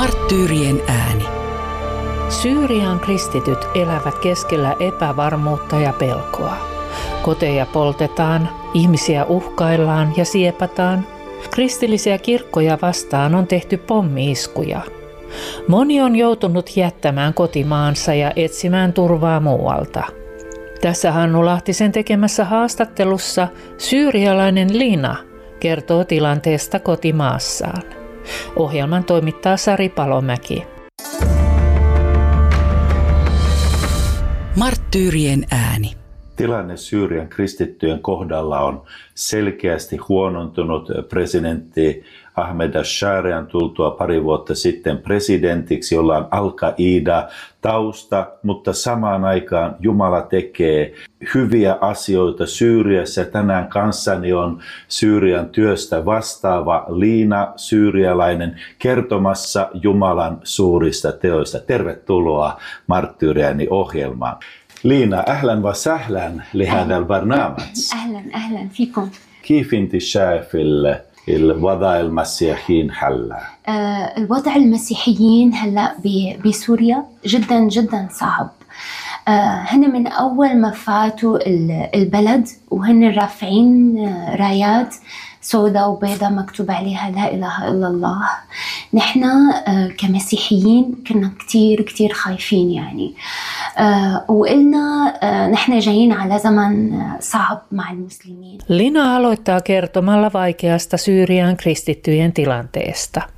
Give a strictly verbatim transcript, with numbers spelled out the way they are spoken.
Marttyyrien ääni. Syyrian kristityt elävät keskellä epävarmuutta ja pelkoa. Koteja poltetaan, ihmisiä uhkaillaan ja siepataan. Kristillisiä kirkkoja vastaan on tehty pommi-iskuja. Moni on joutunut jättämään kotimaansa ja etsimään turvaa muualta. Tässä Hannu Lahtisen tekemässä haastattelussa syyrialainen Lina kertoo tilanteesta kotimaassaan. Ohjelman toimittaa Sari Palomäki. Marttyyrien ääni. Tilanne Syyrian kristittyjen kohdalla on selkeästi huonontunut. Presidentti Ahmed al-Shaarian tultua pari vuotta sitten presidentiksi, jolla on Al-Qaida tausta, mutta samaan aikaan Jumala tekee hyviä asioita Syyriassa. Tänään kanssani on Syyrian työstä vastaava Liina, syyrialainen, kertomassa Jumalan suurista teoista. Tervetuloa Marttyyrieni ohjelmaan. لينا أهلا وسهلا لهذا البرنامج. أهلا أهلا فيكم. كيف أنت شايف الوضع المسيحيين هلا؟ آه الوضع المسيحيين هلا بسوريا جدا جدا صعب. آه هن من أول ما فاتوا البلد وهن رافعين رايات سوداء وبيضاء مكتوب عليها لا إله إلا الله. نحن آه كمسيحيين كنا كتير كتير خايفين يعني. آه وقلنا آه نحن جايين على زمن آه صعب مع المسلمين. Lina aloittaa kertomalla vaikeasta Syyrian kristittyjen tilanteesta.